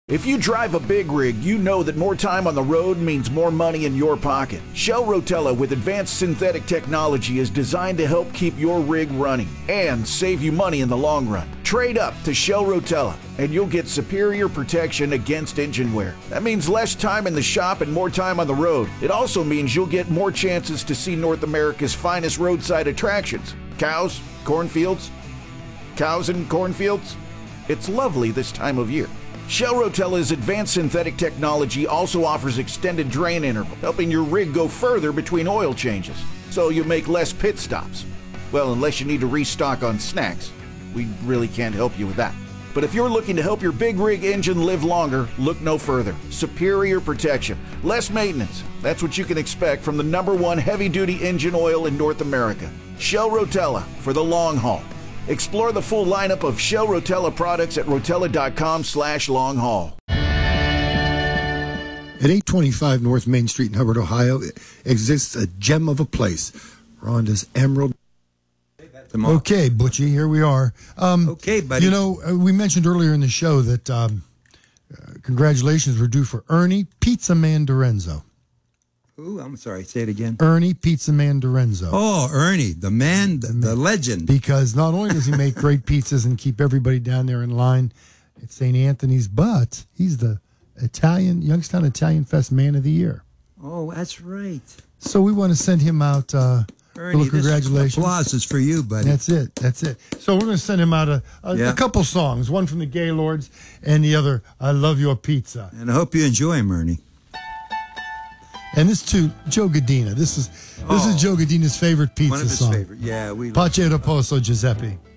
If you drive a big rig, you know that more time on the road means more money in your pocket. Shell Rotella with advanced synthetic technology is designed to help keep your rig running and save you money in the long run. Trade up to Shell Rotella and you'll get superior protection against engine wear. That means less time in the shop and more time on the road. It also means you'll get more chances to see North America's finest roadside attractions. Cows, cornfields, cows and cornfields. It's lovely this time of year. Shell Rotella's advanced synthetic technology also offers extended drain interval, helping your rig go further between oil changes, so you make less pit stops. Well, unless you need to restock on snacks. We really can't help you with that. But if you're looking to help your big rig engine live longer, look no further. Superior protection, less maintenance. That's what you can expect from the #1 heavy-duty engine oil in North America. Shell Rotella for the long haul. Explore the full lineup of Shell Rotella products at rotella.com/long-haul. At 825 North Main Street in Hubbard, Ohio, exists a gem of a place, Rhonda's Emerald. Okay, Butchie, here we are. Okay, buddy. You know, we mentioned earlier in the show that congratulations were due for Ernie Pizza Man Dorenzo. Ooh, I'm sorry. Say it again. Ernie Pizza Man Dorenzo. Oh, Ernie, the man, the legend. Because not only does he make great pizzas and keep everybody down there in line at St. Anthony's, but he's the Youngstown Italian Fest Man of the Year. Oh, that's right. So we want to send him out Ernie, little congratulations. This applause is for you, buddy. That's it. So we're going to send him out a couple songs, one from the Gaylords and the other, I Love Your Pizza. And I hope you enjoy him, Ernie. And this to Joe Godina. This is Joe Godina's favorite pizza song. One of his favorite. Yeah, Pace Reposo, Giuseppe.